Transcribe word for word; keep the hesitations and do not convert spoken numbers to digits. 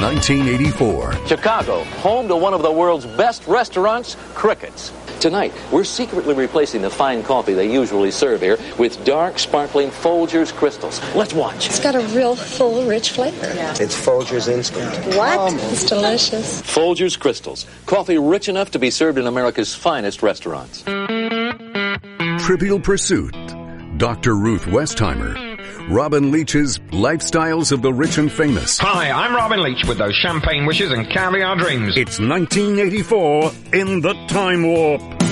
nineteen eighty-four. Chicago, home to one of the world's best restaurants, Crickett's. Tonight, we're secretly replacing the fine coffee they usually serve here with dark, sparkling Folgers crystals. Let's watch. It's got a real full, rich flavor. It's Folgers Instant. What? Um, it's delicious. Folgers Crystals. Coffee rich enough to be served in America's finest restaurants. Trivial Pursuit. Doctor Ruth Westheimer. Robin Leach's Lifestyles of the Rich and Famous. Hi, I'm Robin Leach with those champagne wishes and caviar dreams. It's nineteen eighty-four in the Time Warp.